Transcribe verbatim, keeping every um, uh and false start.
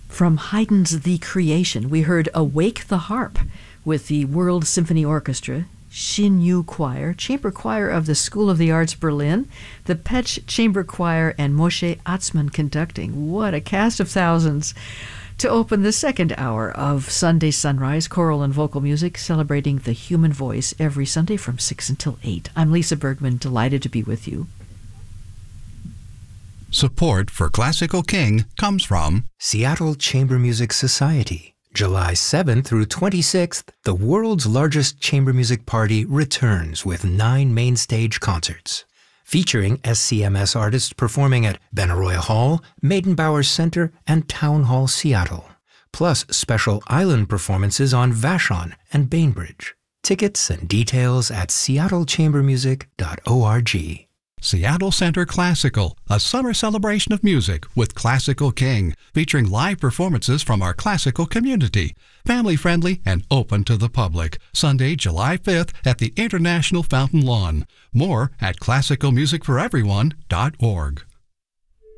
From Haydn's The Creation, we heard Awake the Harp with the World Symphony Orchestra, Shin Yu Choir, Chamber Choir of the School of the Arts Berlin, the Petch Chamber Choir, and Moshe Atzman conducting. What a cast of thousands to open the second hour of Sunday Sunrise, choral and vocal music, celebrating the human voice every Sunday from six until eight. I'm Lisa Bergman, delighted to be with you. Support for Classical King comes from Seattle Chamber Music Society. July seventh through twenty-sixth, the world's largest chamber music party returns with nine main stage concerts, featuring S C M S artists performing at Benaroya Hall, Maidenbauer Center, and Town Hall Seattle, plus special island performances on Vashon and Bainbridge. Tickets and details at seattle chamber music dot org. Seattle Center Classical, a summer celebration of music with Classical King, featuring live performances from our classical community. Family-friendly and open to the public. Sunday, July fifth at the International Fountain Lawn. More at classical music for everyone dot org.